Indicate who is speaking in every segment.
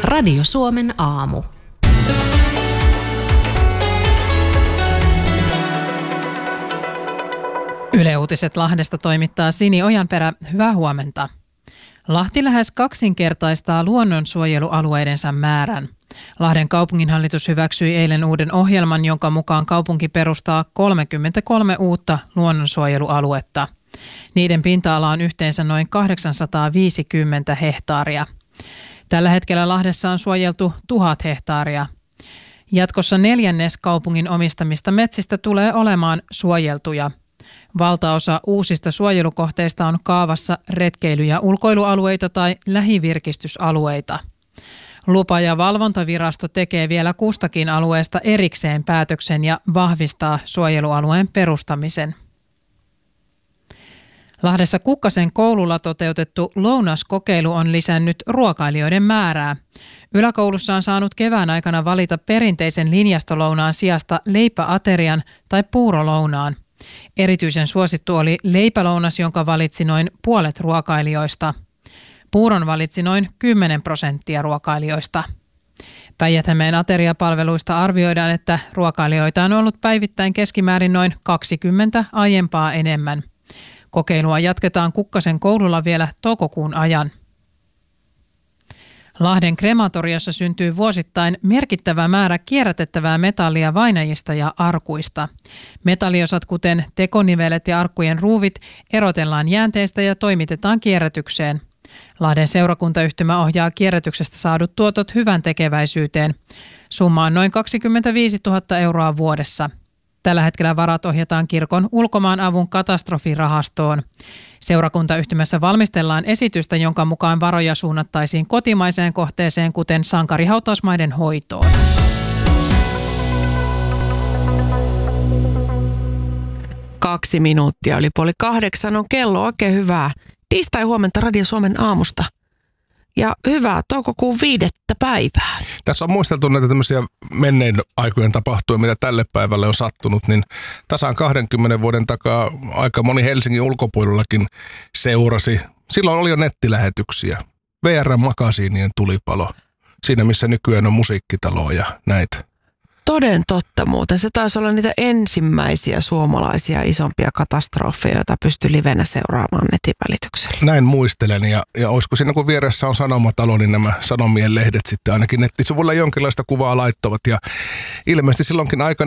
Speaker 1: Radio Suomen aamu.
Speaker 2: Yle Uutiset Lahdesta toimittaa Sini Ojanperä. Hyvää huomenta. Lahti lähes kaksinkertaistaa luonnonsuojelualueidensa määrän. Lahden kaupunginhallitus hyväksyi eilen uuden ohjelman, jonka mukaan kaupunki perustaa 33 uutta luonnonsuojelualuetta. Niiden pinta-ala on yhteensä noin 850 hehtaaria. Tällä hetkellä Lahdessa on suojeltu 1000 hehtaaria. Jatkossa 1/4 kaupungin omistamista metsistä tulee olemaan suojeltuja. Valtaosa uusista suojelukohteista on kaavassa retkeily- ja ulkoilualueita tai lähivirkistysalueita. Lupa- ja valvontavirasto tekee vielä kustakin alueesta erikseen päätöksen ja vahvistaa suojelualueen perustamisen. Lahdessa Kukkasen koululla toteutettu lounaskokeilu on lisännyt ruokailijoiden määrää. Yläkoulussa on saanut kevään aikana valita perinteisen linjastolounaan sijasta leipäaterian tai puurolounaan. Erityisen suosittu oli leipälounas, jonka valitsi noin puolet ruokailijoista. Puuron valitsi noin 10% ruokailijoista. Päijät-Hämeen ateriapalveluista arvioidaan, että ruokailijoita on ollut päivittäin keskimäärin noin 20 aiempaa enemmän. Kokeilua jatketaan Kukkasen koululla vielä toukokuun ajan. Lahden krematoriossa syntyy vuosittain merkittävä määrä kierrätettävää metallia vainajista ja arkuista. Metalliosat, kuten tekonivelet ja arkkujen ruuvit, erotellaan jäänteistä ja toimitetaan kierrätykseen. Lahden seurakuntayhtymä ohjaa kierrätyksestä saadut tuotot hyvän tekeväisyyteen. Summa on noin 25 000 euroa vuodessa. Tällä hetkellä varat ohjataan kirkon ulkomaanavun katastrofirahastoon. Seurakuntayhtymässä valmistellaan esitystä, jonka mukaan varoja suunnattaisiin kotimaiseen kohteeseen, kuten sankarihautausmaiden hoitoon.
Speaker 3: Kaksi minuuttia yli 7:30 on kello. Oikein hyvää tiistai-huomenta Radio Suomen aamusta. Ja hyvää toukokuun 5. päivää.
Speaker 4: Tässä on muisteltu näitä tämmöisiä menneiden aikojen tapahtumia, mitä tälle päivälle on sattunut, niin tasan 20 vuoden takaa aika moni Helsingin ulkopuolellakin seurasi. Silloin oli jo nettilähetyksiä. VR-makasiinien tulipalo. Siinä, missä nykyään on musiikkitaloa ja näitä.
Speaker 3: Toden totta muuten. Se taisi olla niitä ensimmäisiä suomalaisia isompia katastrofeja, joita pystyi livenä seuraamaan netin välityksellä.
Speaker 4: Näin muistelen ja olisiko siinä kun vieressä on sanomatalo, niin nämä Sanomien lehdet sitten ainakin nettisivuilla jonkinlaista kuvaa laittavat. Ja ilmeisesti silloinkin aika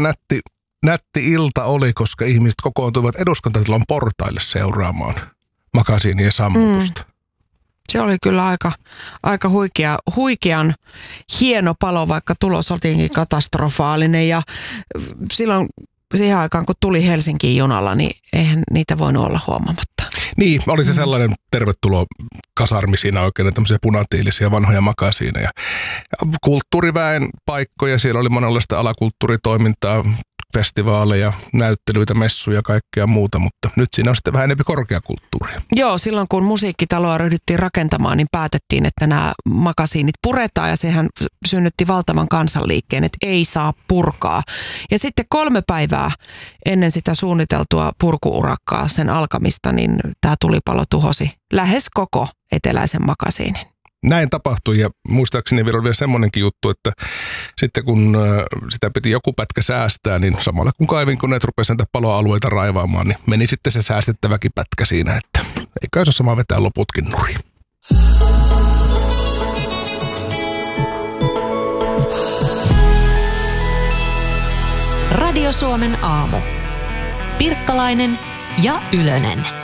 Speaker 4: nätti ilta oli, koska ihmiset kokoontuivat Eduskuntatalon portaille seuraamaan makasiinien sammutusta.
Speaker 3: Se oli kyllä aika huikean hieno palo, vaikka tulos oltiinkin katastrofaalinen. Ja silloin siihen aikaan, kun tuli Helsinkiin junalla, niin eihän niitä voinut olla huomaamatta.
Speaker 4: Niin, oli se sellainen tervetulo kasarmi siinä oikein, tämmöisiä punatiilisia vanhoja makasiineja. Kulttuuriväen paikkoja, siellä oli monenlaista alakulttuuritoimintaa, festivaaleja, näyttelyitä, messuja ja kaikkea muuta, mutta nyt siinä on sitten vähän enemmän korkeakulttuuria.
Speaker 3: Joo, silloin kun musiikkitaloa ryhdyttiin rakentamaan, niin päätettiin, että nämä makasiinit puretaan ja sehän synnytti valtavan kansanliikkeen, että ei saa purkaa. Ja sitten 3 päivää ennen sitä suunniteltua purkuurakkaa, sen alkamista, niin tämä tulipalo tuhosi lähes koko eteläisen makasiinin.
Speaker 4: Näin tapahtui ja muistaakseni vielä oli semmoinenkin juttu, että sitten kun sitä piti joku pätkä säästää, niin samalla kun kaivinkoneet rupesivat näitä paloalueita raivaamaan, niin meni sitten se säästettäväkin pätkä siinä, että eikä se sama vetää loputkin nurin.
Speaker 1: Radio Suomen aamu. Pirkkalainen ja Ylönen.